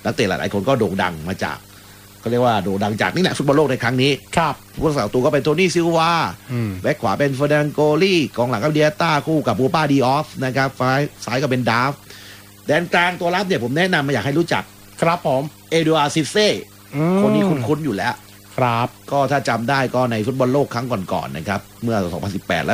นักเตะหลายๆคนก็โด่งดังมาจากก็เรียกว่าโด่งดังจากนี่แหละฟุตบอลโลกในครั้งนี้ครับผู้รักษาประตูก็เป็นโทนี่ซิลวาแบ็คขวาเป็นเฟอร์นันโกลี่กองหลังก็เดียต้าคู่กับบูปาดีออฟนะครับซ้ายก็เป็นดาฟแดนกลางตัวรับเนี่ยผมแนะนำมาอยากให้รู้จักครับผมเอดูอาร์ซิเซ่คนนี้คุ้นๆอยู่แล้วครับก็ถ้าจำได้ก็ในฟุตบอลโลกครั้งก่อนๆนะครับเมื่อ 2018 และ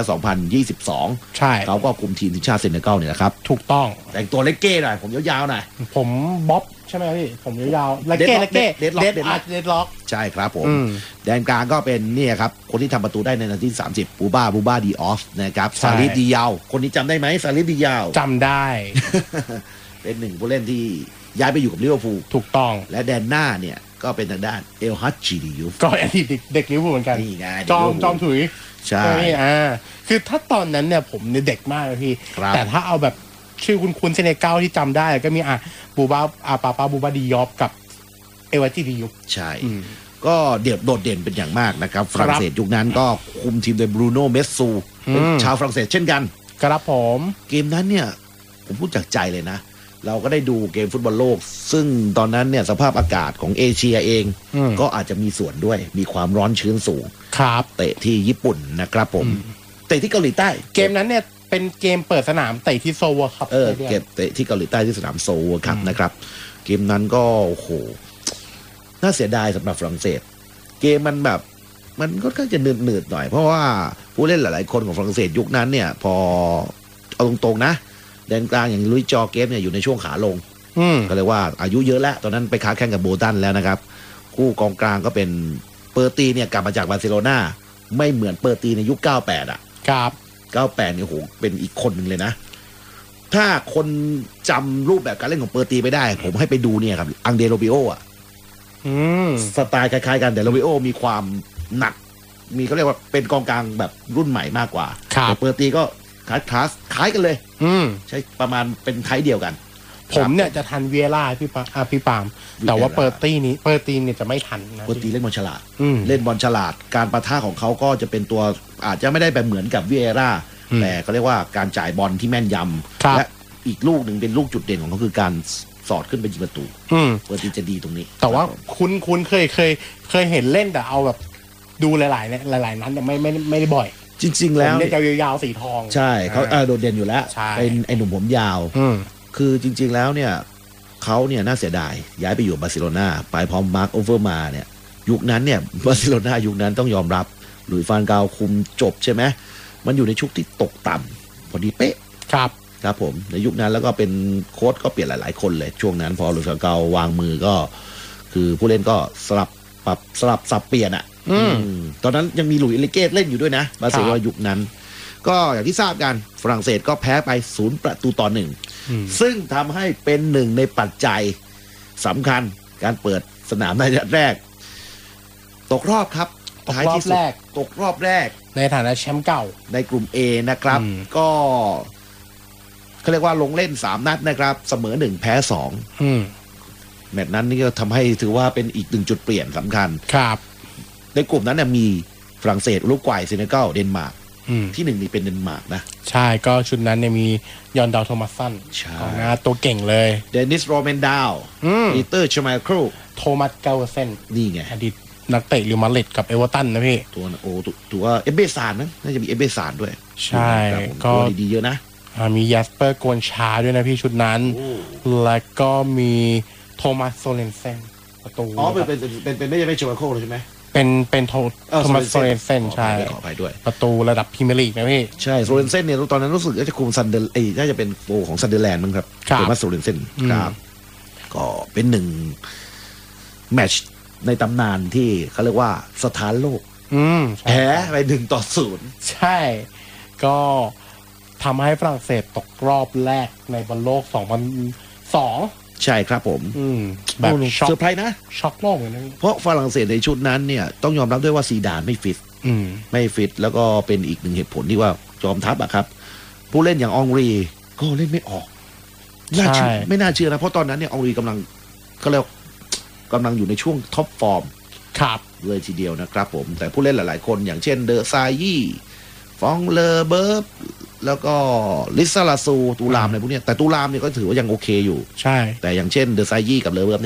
2022 ใช่เขาก็คุมทีมชาติเซเนกัลเนี่ยนะครับถูกต้องแต่งตัวเล็กเก้หน่อยผมยาวๆหน่อยผมบ๊อบใช่ไหมพี่ผมยาวๆเล็กเดดล็อกใช่ครับผมแดนกลางก็เป็นนี่ครับคนที่ทำประตูได้ในนาที30บูบ้าดีออฟนะครับซาลิดดิยาวคนนี้จำได้ไหมซาลิดดิยาวจำได้เป็นหนึ่งผู้เล่นที่ย้ายไปอยู่กับลิเวอร์พูลถูกต้องและแดนหน้าเนี่ยก็เป็นทางด้านเอลฮัตจิดิยูก็อดีตเด็กลิเวอร์พูลเหมือนกันจอมถุยใช่คือถ้าตอนนั้นเนี่ยผมเนี่ยเด็กมากเลยพี่แต่ถ้าเอาแบบชื่อคุณเซเนกัลที่จำได้ก็มีบูบ้าดียอฟกับเอลฮัตจิดิยูใช่ก็โดดเด่นเป็นอย่างมากนะครับฝรั่งเศสยุคนั้นก็คุมทีมโดยบรูโน่เมสซูเป็นชาวฝรั่งเศสเช่นกันครับผมเกมนั้นเนี่ยผมพูดจากใจเลยนะเราก็ได้ดูเกมฟุตบอลโลกซึ่งตอนนั้นเนี่ยสภาพอากาศของเอเชียเองก็อาจจะมีส่วนด้วยมีความร้อนชื้นสูงครับเตะที่ญี่ปุ่นนะครับผมเตะที่เกาหลีใต้เกมนั้นเนี่ยเป็นเกมเปิดสนามเตะที่โซลครับเกมเตะที่เกาหลีใต้ที่สนามโซลครับนะครับเกมนั้นก็โอ้โหน่าเสียดายสำหรับฝรั่งเศสเกมมันแบบมันก็ค่อนข้างจะหนืดหน่อยเพราะว่าผู้เล่นหลายๆคนของฝรั่งเศสยุคนั้นเนี่ยพอเอาตรงๆนะแดนกลางอย่างลุยจอเกฟเนี่ยอยู่ในช่วงขาลงก็เลยว่าอายุเยอะแล้วตอนนั้นไปค้าแข่งกับโบตันแล้วนะครับคู่กองกลางก็เป็นเปอร์ตีเนี่ยกลับมาจากบาร์เซโลนาไม่เหมือนเปอร์ตีในยุค98 ครับ 98เนี่ยโหเป็นอีกคนหนึ่งเลยนะถ้าคนจำรูปแบบการเล่นของเปอร์ตีไม่ได้ผมให้ไปดูเนี่ยครับอังเดโรบิโอสไตล์คล้ายๆกันแต่โรบิโอมีความหนักมีเขาเรียกว่าเป็นกองกลางแบบรุ่นใหม่มากกว่าแต่เปอร์ตีก็คล้ายกันเลยใช่ประมาณเป็นไทป์เดียวกันผมเนี่ยจะทันเวียร่าพี่ปามแต่ว่าเปอร์ตีเนี่ยจะไม่ทันนะเปอร์ตีเล่นบอลฉลาดเล่นบอลฉลาดการปะทะของเขาก็จะเป็นตัวอาจจะไม่ได้แบบเหมือนกับเวียร่าแต่เขาเรียกว่าการจ่ายบอลที่แม่นยำและอีกลูกหนึ่งเป็นลูกจุดเด่นของเขาคือการสอดขึ้นไปยิงประตูเปอร์ตีจะดีตรงนี้แต่ว่าคุณเคยเห็นเล่นแต่เอาแบบดูหลายนั้นแต่ไม่ได้บ่อยจริงๆแล้วเนี่ยยาวๆสีทองใช่เขาโดดเด่นอยู่แล้วเป็นไอ้หนุ่มผมยาวคือจริงๆแล้วเนี่ยเขาเนี่ยน่าเสียดายย้ายไปอยู่บาร์เซโลนาไปพร้อมมาร์คโอเวอร์มาเนี่ยยุคนั้นเนี่ยบาร์เซโลนายุคนั้นต้องยอมรับหลุยส์ฟานกาลคุมจบใช่ไหมมันอยู่ในชุกที่ตกต่ำพอดีเป๊ะครับผมในยุคนั้นแล้วก็เป็นโค้ชก็เปลี่ยนหลายๆคนเลยช่วงนั้นพอหลุยส์ฟานกาลวางมือก็คือผู้เล่นก็สลับสับเปลี่ยนตอนนั้นยังมีหลุยส์เอลิเกตเล่นอยู่ด้วยนะบาร์เซโลนายุคนั้นก็อย่างที่ทราบกันฝรั่งเศสก็แพ้ไป0-1ซึ่งทำให้เป็นหนึ่งในปัจจัยสำคัญการเปิดสนามในนัดแรกตกรอบครับท้ายที่สุดตกรอบแรกในฐานะแชมป์เก่าในกลุ่ม A นะครับก็เขาเรียกว่าลงเล่น3นัดนะครับเสมอ1แพ้2แมตช์นั้นนี่ก็ทำให้ถือว่าเป็นอีก1จุดเปลี่ยนสำคัญครับในกลุ่มนั้นมีฝรั่งเศสอุรุกวัยเซเนกัลเดนมาร์กที่1นี่เป็นเดนมาร์กนะใช่ก็ชุดนั้นเนี่ยมียอนดาวโทมัสสันของหน้าตัวเก่งเลยเดนิสโรเมนดาวปีเตอร์ชมาเคิลโทมัสเกลเซนนี่ไงอดีตนักเตะริวมาดริดกับเอเวอร์ตันนะพี่ตัวเอเบซานนะน่าจะมีเอเบซานด้วยใช่ก็ดีๆเยอะนะมียัสเปอร์โกนชาด้วยนะพี่ชุดนั้นแล้วก็มีโทมัสโซเลนเซนประตูเป็นไม่ใช่ชมาเคิลเลยใช่ไหมเป็นโทมัสโซเลนเซนใช่ขออภัยด้วยประตูระดับพรีเมียร์ลีกนะพี่ใช่โซเลนเซนเนี่ยตอนนั้นรู้สึกจะคุมซันเดอร์น่าจะเป็นโฟของซันเดอร์แลนด์มั้งครับโทมัสโซเลนเซนครับก็เป็นหนึ่งแมตช์ในตำนานที่เขาเรียกว่าสถานโลกแพ้ไป1-0 ใช่ก็ทำให้ฝรั่งเศสตกรอบแรกในบอลโลก2002 ใช่ครับผมแบบเซอร์ไพรส์นะช็อกโลกเลยนะเพราะฝรั่งเศสในชุดนั้นเนี่ยต้องยอมรับด้วยว่าซีดานไม่ฟิตแล้วก็เป็นอีกหนึ่งเหตุผลที่ว่าจอมทัพอะครับผู้เล่นอย่างอองรีก็เล่นไม่ออกไม่น่าเชื่อนะเพราะตอนนั้นเนี่ยอองรีกำลังอยู่ในช่วงท็อปฟอร์มเลยทีเดียวนะครับผมแต่ผู้เล่นหลายๆคนอย่างเช่นเดอซายี่ฟองเลอเบิร์บแล้วก็ลิซาลาซูตูรามอะไรพวกนี้แต่ตูรามเนี่ยก็ถือว่ายังโอเคอยู่ใช่แต่อย่างเช่นเดอซายี่กับเลอเบิร์บเนี่ย